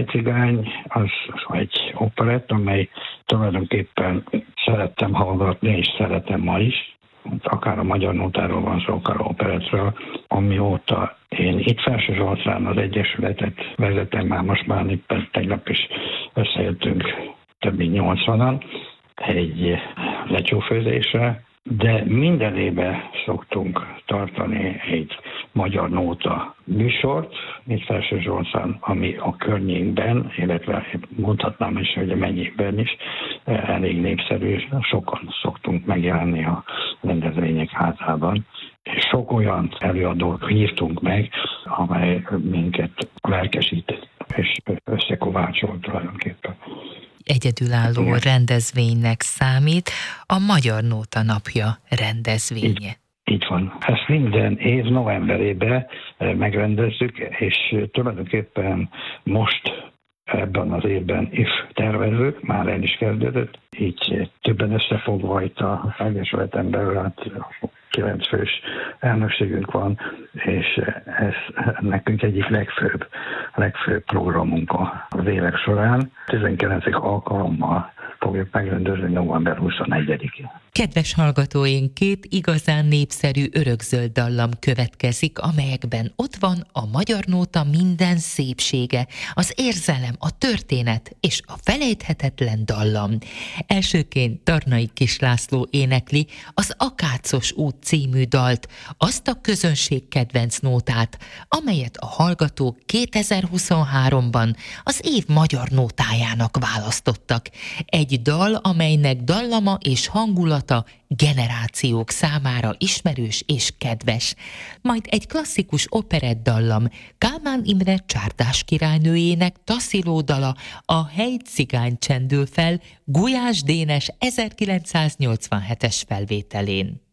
Királycigány az egy operett, amely tulajdonképpen szerettem hallgatni, és szeretem ma is. Akár a magyar nótáról van szó, akár operettről, amióta én itt Felsőzsolcán az Egyesületet vezetem, már éppen tegnap is összejöttünk több mint 80-an egy lecsófőzésre, de minden évben szoktunk tartani egy magyar nóta műsort, itt Felsőzsolcán, ami a környékben, illetve mondhatnám is, hogy a megyében is elég népszerű, sokan szoktunk megjelenni a rendezvények házában. És sok olyan előadót hívtunk meg, amely minket lelkesít és összekovácsol tulajdonképpen. Egyedülálló rendezvénynek számít a Magyar Nóta Napja rendezvénye. Így van. Ezt minden év novemberében megrendezzük, és tulajdonképpen most ebben az évben is tervezünk, már el is kezdődött, így többen összefogva itt a Egyesületen belül, hát 9 fős elnökségünk van, és ez nekünk egyik legfőbb programunk az évek során. 19. alkalommal fogjuk megrendezni november 21-én. Kedves hallgatóink, 2 igazán népszerű örökzöld dallam következik, amelyekben ott van a magyar nóta minden szépsége, az érzelem, a történet és a felejthetetlen dallam. Elsőként Tarnai Kis László énekli az Akácos út című dalt, azt a közönség kedvenc nótát, amelyet a hallgatók 2023-ban az év magyar nótájának választottak. Egy dal, amelynek dallama és hangulata generációk számára ismerős és kedves. Majd egy klasszikus operett dallam, Kálmán Imre csárdás királynőjének tasziló dala, A hegy cigány csendül fel, Gulyás Dénes 1987-es felvételén.